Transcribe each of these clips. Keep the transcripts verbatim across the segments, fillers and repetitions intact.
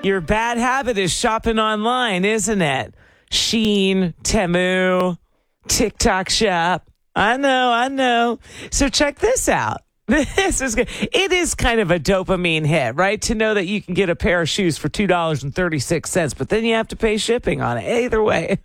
Your bad habit is shopping online, isn't it? Shein, Temu, TikTok Shop. I know, I know. So check this out. This is good. It is kind of a dopamine hit, right? To know that you can get a pair of shoes for two dollars and thirty-six cents, but then you have to pay shipping on it. Either way,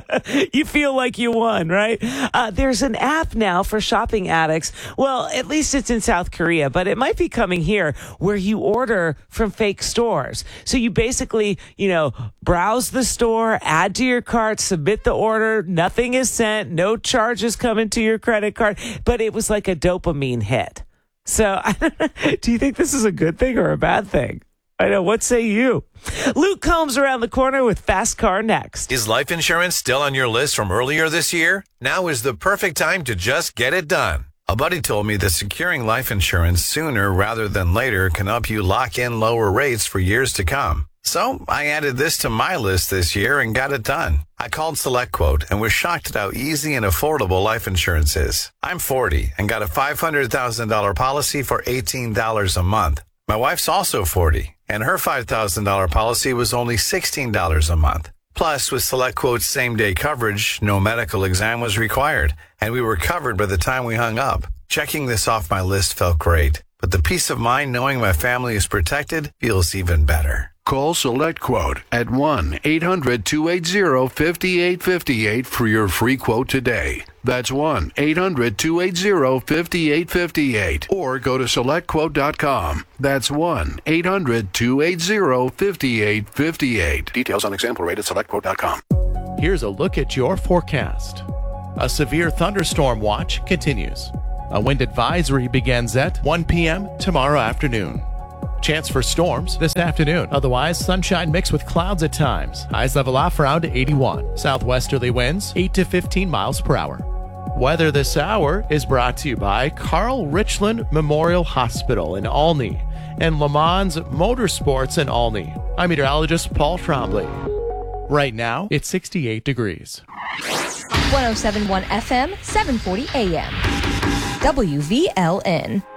you feel like you won, right? Uh, there's an app now for shopping addicts. Well, at least it's in South Korea, but it might be coming here where you order from fake stores. So you basically, you know, browse the store, add to your cart, submit the order. Nothing is sent. No charges coming to your credit card, but it was like a dopamine hit. So, do you think this is a good thing or a bad thing? I know. What say you? Luke Combs around the corner with Fast Car next. Is life insurance still on your list from earlier this year? Now is the perfect time to just get it done. A buddy told me that securing life insurance sooner rather than later can help you lock in lower rates for years to come. So I added this to my list this year and got it done. I called SelectQuote and was shocked at how easy and affordable life insurance is. I'm forty and got a five hundred thousand dollars policy for eighteen dollars a month. My wife's also forty, and her five thousand dollars policy was only sixteen dollars a month. Plus, with SelectQuote's same-day coverage, no medical exam was required, and we were covered by the time we hung up. Checking this off my list felt great, but the peace of mind knowing my family is protected feels even better. Call SelectQuote at one eight hundred two eight zero five eight five eight for your free quote today. That's one eight hundred two eight zero five eight five eight. Or go to select quote dot com. That's one eight hundred two eight zero five eight five eight. Details on example rate at select quote dot com. Here's a look at your forecast. A severe thunderstorm watch continues. A wind advisory begins at one p.m. tomorrow afternoon. Chance for storms this afternoon. Otherwise, sunshine mixed with clouds at times. Highs level off around eighty-one. Southwesterly winds eight to fifteen miles per hour. Weather this hour is brought to you by Carl Richland Memorial Hospital in Olney and Le Mans Motorsports in Olney. I'm meteorologist Paul Trombley. Right now, it's sixty-eight degrees. one oh seven point one F M, seven forty A M. W V L N.